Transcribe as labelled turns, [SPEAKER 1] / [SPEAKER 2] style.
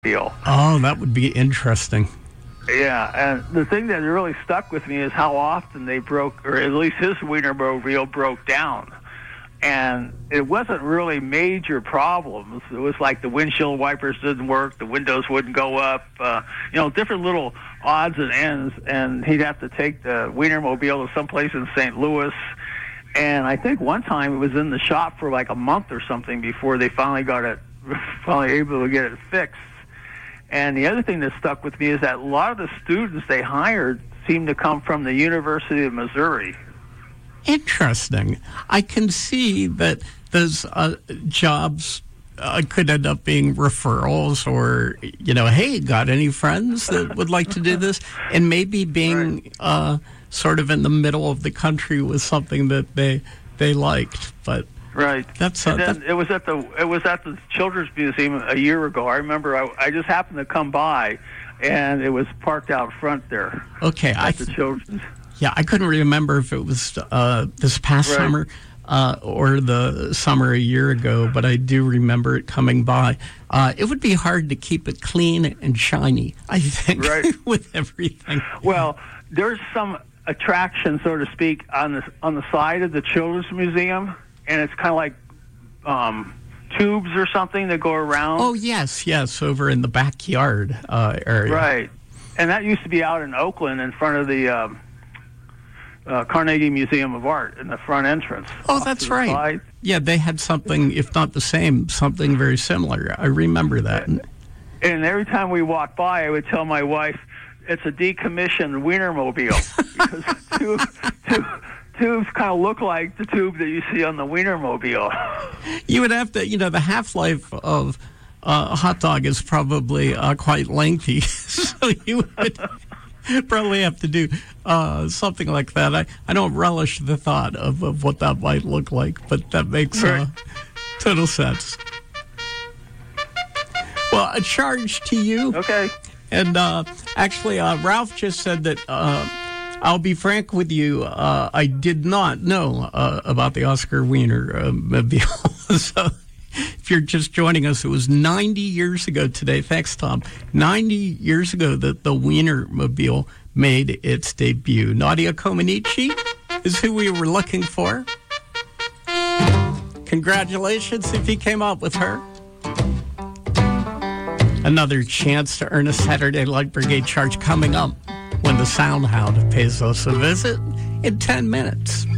[SPEAKER 1] deal.
[SPEAKER 2] Oh, that would be interesting.
[SPEAKER 1] Yeah, and the thing that really stuck with me is how often they broke, or at least his Wienermobile broke down. And it wasn't really major problems. It was like the windshield wipers didn't work, the windows wouldn't go up, different little odds and ends. And he'd have to take the Wienermobile to someplace in St. Louis. And I think one time it was in the shop for like a month or something before they finally able to get it fixed. And the other thing that stuck with me is that a lot of the students they hired seemed to come from the University of Missouri.
[SPEAKER 2] Interesting. I can see that those jobs could end up being referrals or, hey, got any friends that would like to do this? And maybe being sort of in the middle of the country was something that they liked. But
[SPEAKER 1] right. It was at the Children's Museum a year ago. I remember I just happened to come by, and it was parked out front there.
[SPEAKER 2] Okay.
[SPEAKER 1] At the Children's.
[SPEAKER 2] Yeah, I couldn't remember if it was this past summer or the summer a year ago, but I do remember it coming by. It would be hard to keep it clean and shiny, I think, with everything.
[SPEAKER 1] Well, there's some attraction, so to speak, on the side of the Children's Museum, and it's kind of like tubes or something that go around.
[SPEAKER 2] Oh, yes, over in the backyard area.
[SPEAKER 1] Right, and that used to be out in Oakland in front of the Carnegie Museum of Art in the front entrance.
[SPEAKER 2] Oh, that's right. Side. Yeah, they had something, if not the same, something very similar. I remember that.
[SPEAKER 1] And every time we walked by, I would tell my wife, it's a decommissioned Wienermobile. Because tubes kind of look like the tube that you see on the Wienermobile.
[SPEAKER 2] You would have to, the half-life of a hot dog is probably quite lengthy. So you would probably have to do something like that. I don't relish the thought of what that might look like, but that makes total sense. Well, a charge to you.
[SPEAKER 1] Okay.
[SPEAKER 2] And actually, Ralph just said that I'll be frank with you. I did not know about the Oscar Wiener mobile. So if you're just joining us, it was 90 years ago today. Thanks, Tom. 90 years ago that the Wienermobile made its debut. Nadia Comaneci is who we were looking for. Congratulations if you came up with her. Another chance to earn a Saturday Light Brigade charge coming up when the Sound Hound pays us a visit in 10 minutes.